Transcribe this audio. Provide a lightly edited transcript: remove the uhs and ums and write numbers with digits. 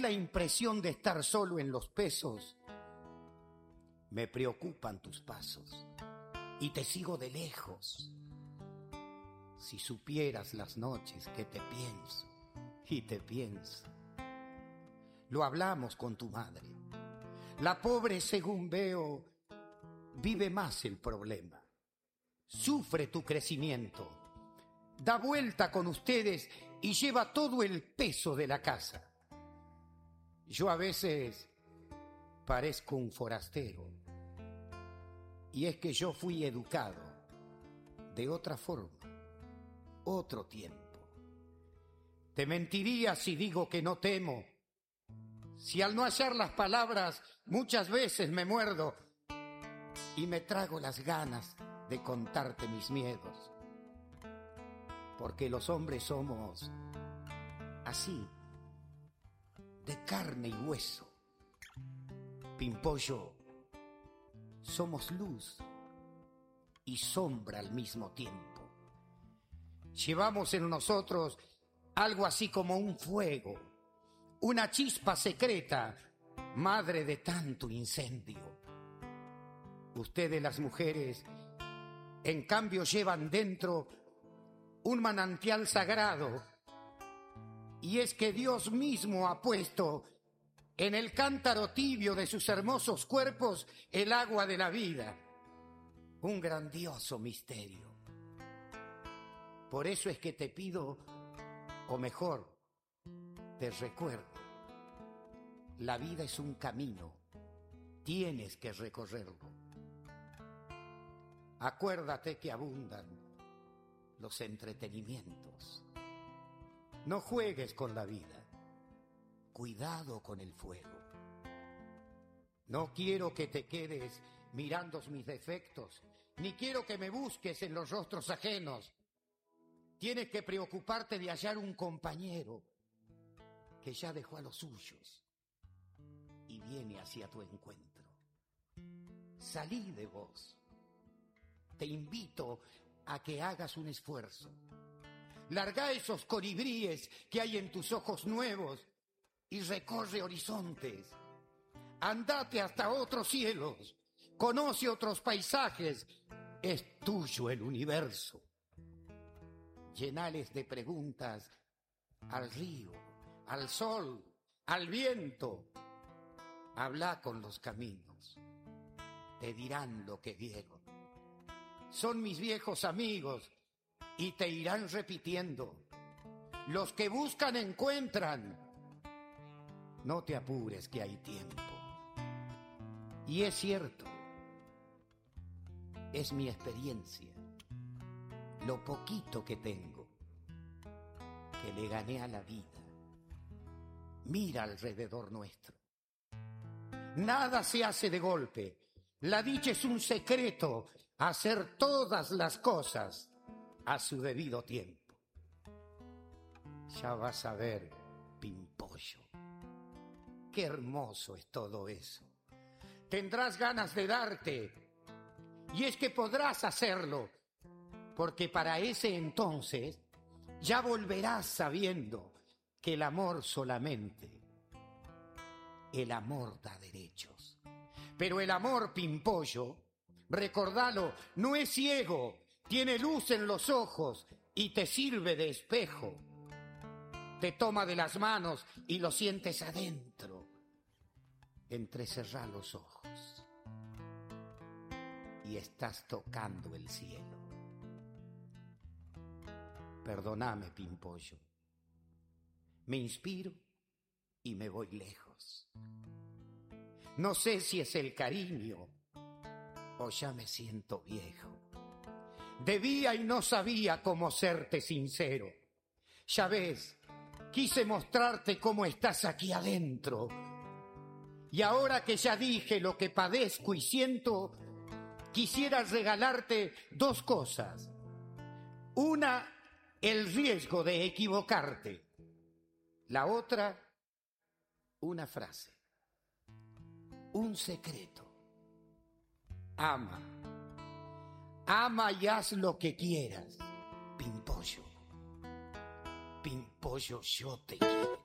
la impresión de estar solo en los pesos, me preocupan tus pasos y te sigo de lejos. Si supieras las noches que te pienso y te pienso. Lo hablamos con tu madre. La pobre, según veo, vive más el problema. Sufre tu crecimiento. Da vuelta con ustedes y lleva todo el peso de la casa. Yo a veces parezco un forastero. Y es que yo fui educado de otra forma, otro tiempo. Te mentiría si digo que no temo. Si al no hallar las palabras muchas veces me muerdo y me trago las ganas de contarte mis miedos. Porque los hombres somos así, de carne y hueso. Pimpollo, somos luz y sombra al mismo tiempo. Llevamos en nosotros algo así como un fuego, una chispa secreta, madre de tanto incendio. Ustedes, las mujeres, en cambio llevan dentro un manantial sagrado, y es que Dios mismo ha puesto en el cántaro tibio de sus hermosos cuerpos el agua de la vida, un grandioso misterio. Por eso es que te pido, o mejor, te recuerdo, la vida es un camino, tienes que recorrerlo. Acuérdate que abundan los entretenimientos. No juegues con la vida, cuidado con el fuego. No quiero que te quedes mirando mis defectos, ni quiero que me busques en los rostros ajenos. Tienes que preocuparte de hallar un compañero que ya dejó a los suyos y viene hacia tu encuentro. Salí de vos. Te invito a que hagas un esfuerzo. Larga esos colibríes que hay en tus ojos nuevos y recorre horizontes. Andate hasta otros cielos. Conoce otros paisajes. Es tuyo el universo. Llenales de preguntas al río, al sol, al viento. Habla con los caminos. Te dirán lo que vieron. Son mis viejos amigos y te irán repitiendo. Los que buscan encuentran. No te apures que hay tiempo. Y es cierto, es mi experiencia, lo poquito que tengo, que le gané a la vida. Mira alrededor nuestro. Nada se hace de golpe. La dicha es un secreto, hacer todas las cosas a su debido tiempo. Ya vas a ver, Pimpollo, qué hermoso es todo eso. Tendrás ganas de darte, y es que podrás hacerlo, porque para ese entonces ya volverás sabiendo que el amor solamente, el amor da derechos. Pero el amor, Pimpollo, recordalo, no es ciego, tiene luz en los ojos y te sirve de espejo. Te toma de las manos y lo sientes adentro. Entrecerrá los ojos y estás tocando el cielo. Perdóname, Pimpollo. Me inspiro y me voy lejos. No sé si es el cariño o ya me siento viejo. Debía y no sabía cómo serte sincero. Ya ves, quise mostrarte cómo estás aquí adentro. Y ahora que ya dije lo que padezco y siento, quisiera regalarte dos cosas. Una, el riesgo de equivocarte. La otra, una frase. Un secreto. Ama. Ama y haz lo que quieras. Pimpollo. Pimpollo, yo te quiero.